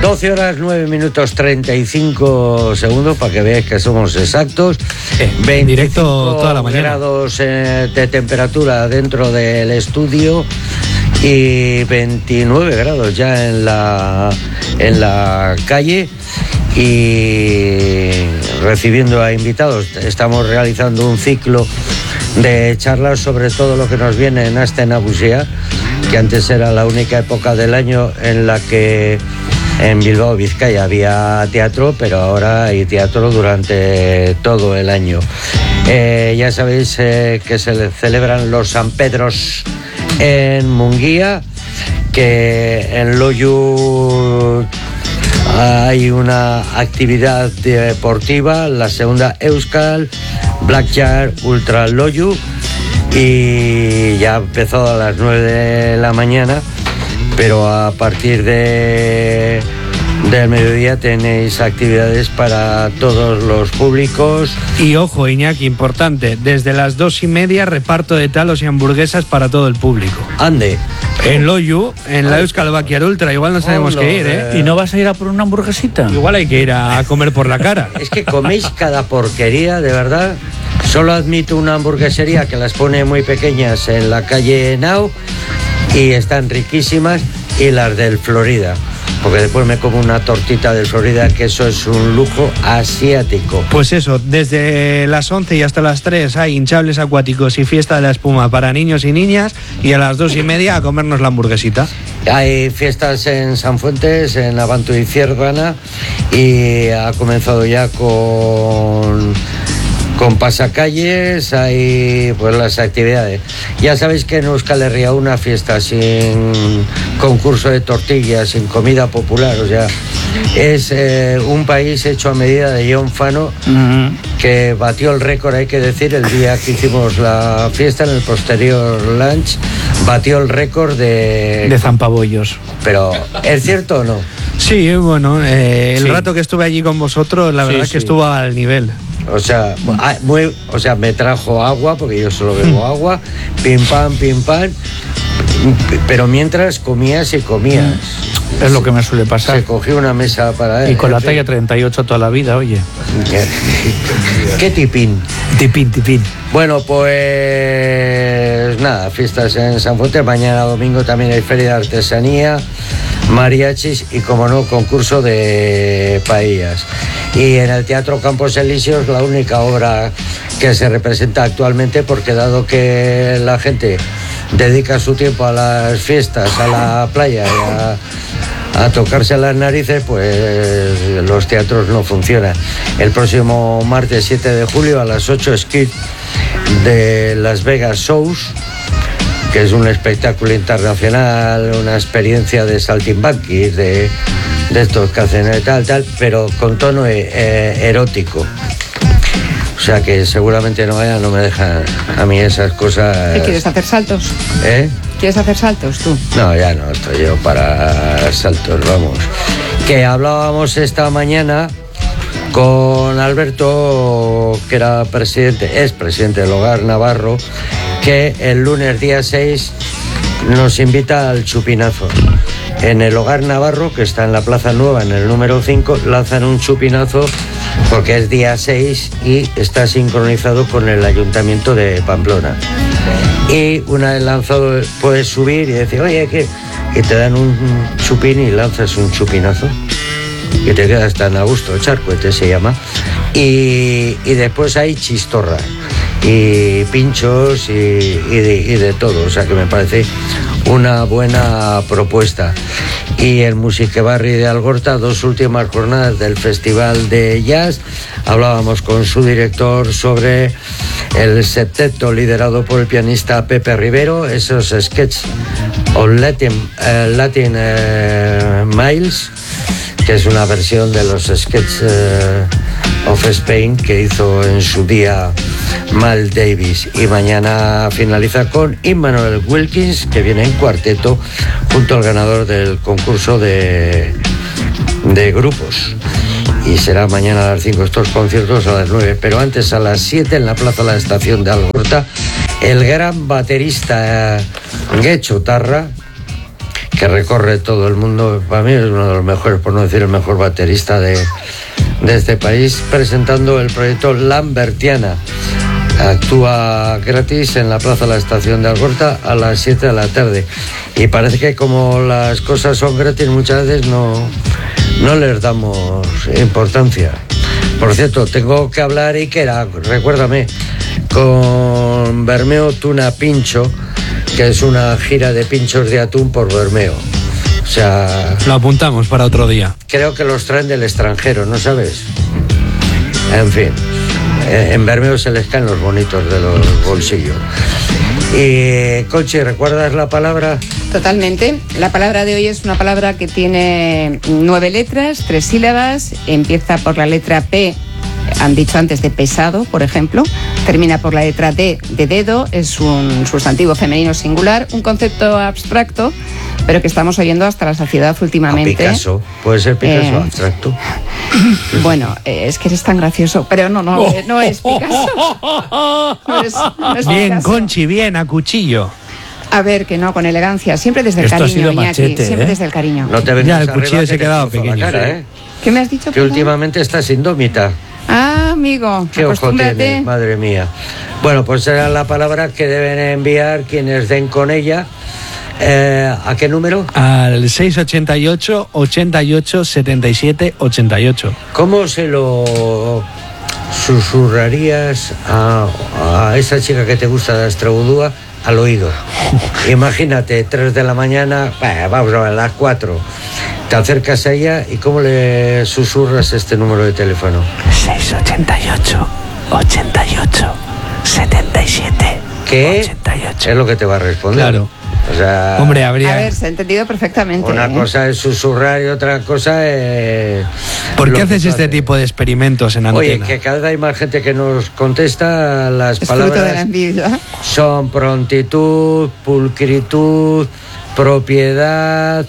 12 horas 9 minutos 35 segundos para que veáis que somos exactos. En directo toda la mañana. Grados de temperatura dentro del estudio y 29 grados ya en la calle, y recibiendo a invitados. Estamos realizando un ciclo de charlas sobre todo lo que nos viene en Aste Nagusia, que antes era la única época del año en la que en Bilbao, Vizcaya, había teatro, pero ahora hay teatro durante todo el año. Ya sabéis que se celebran los San Pedros en Munguía, que en Loiu hay una actividad deportiva, la segunda Euskal Blackjack Ultra Loiu, y ya empezó a las 9 de la mañana, pero a partir del mediodía tenéis actividades para todos los públicos. Y ojo, Iñaki, importante, desde las 2:30 reparto de talos y hamburguesas para todo el público. Ande. En Loiu, en la Euskal Backyard Ultra, igual no sabemos qué ir, ¿eh? ¿Y no vas a ir a por una hamburguesita? Igual hay que ir a comer por la cara. Es que coméis cada porquería, de verdad. Solo admito una hamburguesería que las pone muy pequeñas en la calle Nau y están riquísimas, y las del Florida, porque después me como una tortita del Florida, que eso es un lujo asiático. Pues eso, desde las 11 y hasta las 3 hay hinchables acuáticos y fiesta de la espuma para niños y niñas, y a las 2:30 a comernos la hamburguesita. Hay fiestas en San Fuentes, en Abanto y Ciervana, y ha comenzado ya con pasacalles, hay pues las actividades. Ya sabéis que en Euskal Herria una fiesta sin concurso de tortillas, sin comida popular, o sea, es un país hecho a medida de John Fano, que batió el récord, hay que decir, el día que hicimos la fiesta, en el posterior lunch, batió el récord de zampabollos. Pero, ¿es cierto o no? Sí, bueno, el rato que estuve allí con vosotros, la verdad es que estuvo al nivel. O sea, me trajo agua, porque yo solo bebo agua, pim pam, pero mientras comías y comías. Es lo que me suele pasar. Se cogió una mesa para él. Y con la talla 38 toda la vida, oye. ¿Qué tipín? Tipín. Bueno, pues nada, fiestas en San Fuentes. Mañana domingo también hay feria de artesanía, mariachis y, como no, concurso de paellas. Y en el Teatro Campos Elíseos, la única obra que se representa actualmente, porque dado que la gente dedica su tiempo a las fiestas, a la playa y a tocarse las narices, pues los teatros no funcionan. El próximo martes 7 de julio a las 8, Skid de Las Vegas Shows, que es un espectáculo internacional, una experiencia de saltimbanquis, de estos que hacen tal, pero con tono erótico. O sea que seguramente no me dejan a mí esas cosas. ¿Qué quieres, hacer saltos? ¿Quieres hacer saltos tú? No, ya no estoy yo para saltos, vamos. Que hablábamos esta mañana con Alberto, que es presidente del Hogar Navarro, que el lunes día 6 nos invita al chupinazo. En el Hogar Navarro, que está en la Plaza Nueva, en el número 5, lanzan un chupinazo porque es día 6 y está sincronizado con el Ayuntamiento de Pamplona. Y una vez lanzado, puedes subir y decir, oye, ¿qué? Y te dan un chupín y lanzas un chupinazo. Y te quedas tan a gusto, charcuete se llama. Y después hay chistorra y pinchos y de todo, o sea que me parece una buena propuesta. Y el Musiquebarri de Algorta, 2 últimas jornadas del Festival de Jazz. Hablábamos con su director sobre el septeto liderado por el pianista Pepe Rivero, esos sketches on Latin Miles, que es una versión de los sketches of Spain que hizo en su día Mal Davis. Y mañana finaliza con Immanuel Wilkins, que viene en cuarteto junto al ganador del concurso de grupos. Y será mañana a las 5 estos conciertos, a las 9. Pero antes, a las 7, en la Plaza de la Estación de Algorta, el gran baterista Guecho Tarra, que recorre todo el mundo. Para mí es uno de los mejores, por no decir el mejor baterista de este país, presentando el proyecto Lambertiana. Actúa gratis en la Plaza de la Estación de Algorta a las 7 de la tarde. Y parece que como las cosas son gratis, muchas veces no les damos importancia. Por cierto, tengo que hablar, Iker, recuérdame, con Bermeo Tuna Pincho, que es una gira de pinchos de atún por Bermeo. O sea... Lo apuntamos para otro día. Creo que los traen del extranjero, ¿no sabes? En fin, en Bermeo se les caen los bonitos de los bolsillos. Y, Conchi, ¿recuerdas la palabra? Totalmente. La palabra de hoy es una palabra que tiene 9 letras, 3 sílabas. Empieza por la letra P, han dicho antes de pesado, por ejemplo. Termina por la letra D de dedo, es un sustantivo femenino singular, un concepto abstracto, pero que estamos oyendo hasta la saciedad últimamente. Picasso, puede ser Picasso abstracto. Bueno, es que eres tan gracioso, pero no es Picasso. No es Bien, Picasso. Conchi, bien, a cuchillo. A ver, que no, con elegancia, siempre desde el Esto ha cariño, sido Iñaki, machete, siempre ¿eh? desde el cariño. No te Ya, vengas el arriba, cuchillo que se ha te quedado trozo la pequeño. cara, Sí. ¿eh? ¿Qué me has dicho? Que perdón? últimamente estás indómita. Ah, amigo, Qué ojo acostúmbrate. tienes, madre mía. Bueno, pues será la palabra que deben enviar quienes den con ella. ¿A qué número? Al 688 88 77 88. ¿Cómo se lo susurrarías a esa chica que te gusta de Astraudúa al oído? Imagínate, 3 de la mañana, vamos a ver, a las 4. Te acercas a ella y ¿cómo le susurras este número de teléfono? 688 88 77 ¿Qué? 88. Es lo que te va a responder. Claro. O sea, Hombre, A habría... ver, se ha entendido perfectamente. una ¿eh? cosa es susurrar y otra cosa es... ¿Por lo qué que haces tú este haces. tipo de experimentos en Oye, antena? que cada vez hay más gente que nos contesta. Las Es fruto de la palabras envidia. son prontitud, pulcritud, propiedad.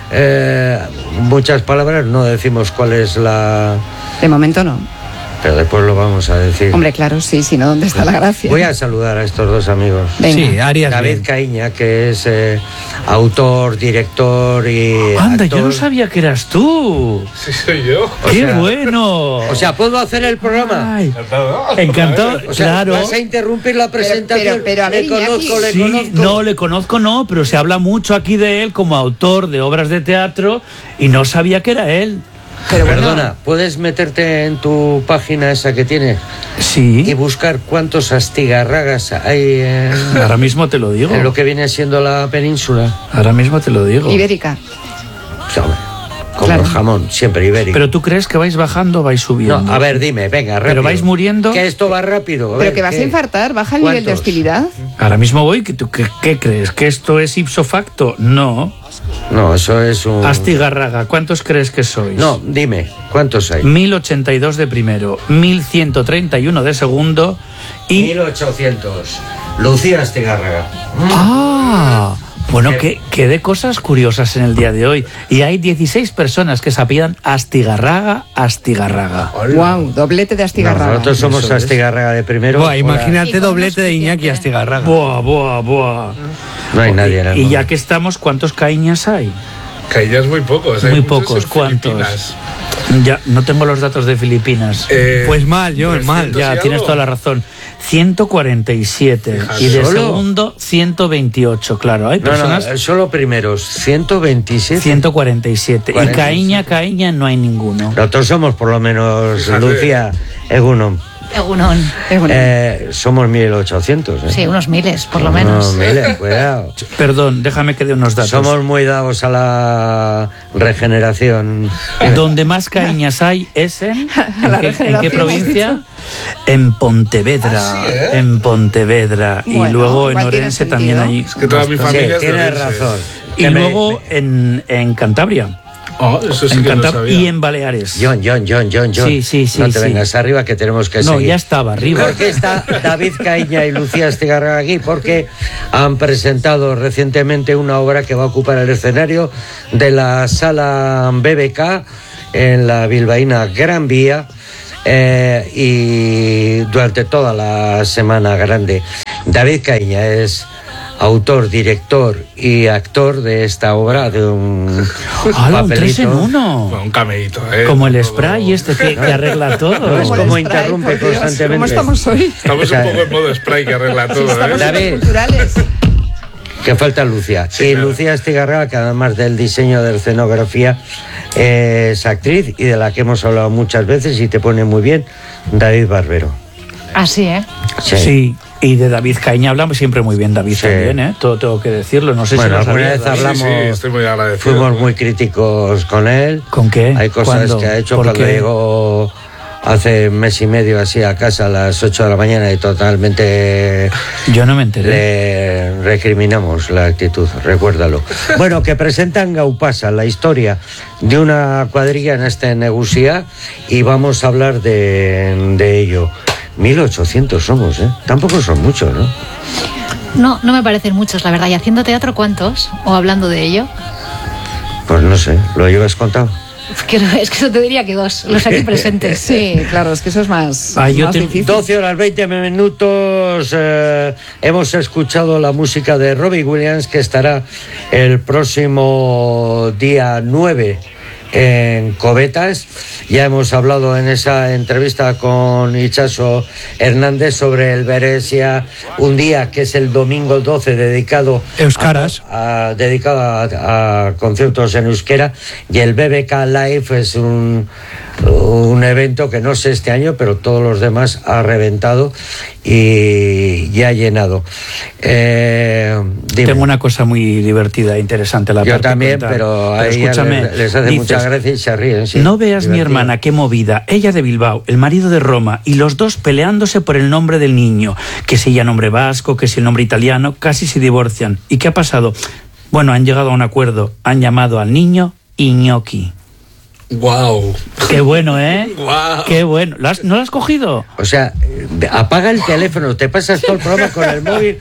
Muchas palabras, no decimos cuál es la... De momento no. Pero después lo vamos a decir. Hombre, claro, sí, si no, ¿dónde está la gracia? Voy a saludar a estos dos amigos. Venga. Sí, harías David bien. Caíña, que es autor, director y Anda, actor. yo no sabía que eras tú. Sí, soy yo. ¡Qué sea- bueno! O sea, ¿puedo hacer el programa? Ay, Encantado. encantado, O sea, claro. ¿vas a interrumpir la presentación? pero, a ver, le conozco, Iñaki. le Sí, conozco. no, le conozco, no, pero se habla mucho aquí de él como autor de obras de teatro y no sabía que era él. Pero bueno, Perdona, ¿puedes meterte en tu página esa que tienes y Sí, buscar cuántos astigarragas hay ahora mismo te lo digo. en lo que viene siendo la península? Ahora mismo te lo digo. ibérica. O sea, hombre, como Claro. el jamón, siempre ibérico. Pero tú crees que vais bajando o vais subiendo. No, a ver, dime, venga, rápido. ¿Pero vais muriendo? Que esto va rápido. a Pero ver, que vas ¿qué? a infartar, baja el nivel de ¿Cuántos? hostilidad. Ahora mismo voy, ¿qué crees? ¿Que esto es ipso facto? No. No, eso es un... Astigarraga, ¿cuántos crees que sois? No, dime, ¿cuántos hay? 1082 de primero, 1131 de segundo y... 1800. Lucía Astigarraga. ¡Ah! Bueno, que de cosas curiosas en el día de hoy. Y hay 16 personas que se apellidan Astigarraga. Wow, doblete de No, Astigarraga. nosotros somos Eso es. Astigarraga de primero. Buah, fuera- imagínate Y con doblete de unos Iñaki piquetes. Astigarraga. Buah, buah, buah. No hay nadie en el Y mundo. ya que estamos, ¿cuántos caíñas hay? Caídas muy pocos. hay Muy muchos pocos, en ¿cuántos? Filipinas. Ya, no tengo los datos de Filipinas. Pues mal, yo, mal. 300 Ya, y tienes algo. toda la razón. 147. Fíjate. Y de ¿Solo? segundo, 128. Claro, hay No, personas... no, solo primeros. 127. 147. Y 47. Caíña no hay ninguno. Nosotros somos por lo menos, Fíjate. Lucía, Egunon. Egunon. Es bueno. Somos 1800. Sí, unos miles, por lo menos. No, mire, cuidado. Perdón, déjame que dé unos datos. Somos muy dados a la regeneración. Donde más caíñas hay es en... la ¿En qué regeneración, provincia? En Pontevedra. Ah, ¿sí, En Pontevedra. Y Bueno, luego en igual tiene Orense también sentido. hay... Es que toda mi Sí, familia es de tienes Orense. razón. Y Que me- luego en Cantabria. Oh, eso sí En que no Cantabria sabía. y en Baleares. John. Sí, sí, sí, No te sí. vengas arriba que tenemos que No, seguir. ya estaba arriba. ¿Por qué está David Caíña y Lucía Astigarraga aquí? Porque han presentado recientemente una obra que va a ocupar el escenario de la sala BBK en la bilbaína Gran Vía y durante toda la Semana Grande. David Caíña es autor, director y actor de esta obra, de un ¡Hala, un 3 en papelito. 1! Bueno, un cameíto, Como el Todo- spray este que arregla todo. No, es Como como el spray, interrumpe por Dios, constantemente. ¿Cómo estamos hoy? Estamos O sea, un poco en modo spray que arregla todo, Estamos ¿eh? David. culturales. Que falta Lucia. Sí, y claro. Lucía Estigarrega, que además del diseño de escenografía es actriz y de la que hemos hablado muchas veces y te pone muy bien, David Barbero. Así, ¿eh? Sí, y de David Caña hablamos siempre muy bien, David Sí. también, ¿eh? Todo tengo que decirlo, no sé Bueno, si lo alguna sabías, vez David. hablamos, Sí, estoy muy agradecido. fuimos muy críticos con él. ¿Con qué? Hay cosas ¿Cuándo? que ha hecho ¿Por cuando qué? llegó hace mes y medio así a casa a las 8 de la mañana y totalmente Yo no me enteré. le recriminamos la actitud, recuérdalo. Bueno, que presentan Gaupasa, la historia de una cuadrilla en este Negusía, y vamos a hablar de ello. 1800 somos, ¿eh? Tampoco son muchos, ¿no? No me parecen muchos, la verdad. ¿Y haciendo teatro cuántos? ¿O hablando de ello? Pues no sé, ¿lo llevas contado? Es que eso te diría que 2, los aquí presentes. Sí, claro, es que eso es más, Yo más te- difícil. 12 horas 20 minutos. Hemos escuchado la música de Robbie Williams, que estará el próximo día 9 en Covetas. Ya hemos hablado en esa entrevista con Itxaso Hernández sobre el Beresia, un día que es el domingo 12 dedicado Euskaras. dedicado a conciertos en euskera, y el BBK Live es un evento que no sé este año, pero todos los demás ha reventado y ha llenado. Dime. Tengo una cosa muy divertida e interesante. Yo también, pero a ellas escúchame, les hace mucha dices, gracia y se ríen. Sí, no veas mi divertido. hermana, qué movida. Ella de Bilbao, el marido de Roma, y los dos peleándose por el nombre del niño. Que si ella nombre vasco, que si el nombre italiano, casi se divorcian. ¿Y qué ha pasado? Bueno, han llegado a un acuerdo. Han llamado al niño Iñoki. ¡Guau! Qué bueno, ¿eh? Guau. Qué bueno. ¿No lo has cogido? O sea, apaga el teléfono, te pasas todo el programa con el móvil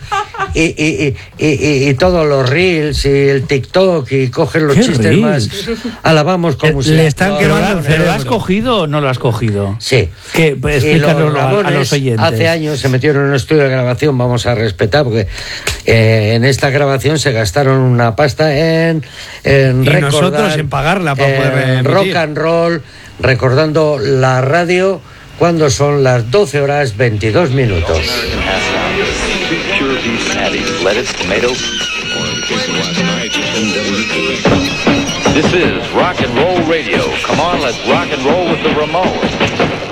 y todos los reels y el TikTok y coges los ¿Qué chistes reels? más. Alabamos como Le sea. están No, quemando no, el no, ¿Pero lo has cerebro. cogido o no lo has cogido? Sí. ¿Qué? Pues Y explícalo los a Ramones los oyentes. hace años se metieron en un estudio de grabación, vamos a respetar, porque en esta grabación se gastaron una pasta en recordar, nosotros en pagarla para poder emitir. rock and roll, recordando la radio cuando son las 12 horas 22 minutos. Pure beef patties, lettuce, tomato. This is rock and roll radio. Come on, let's rock and roll with the Ramones.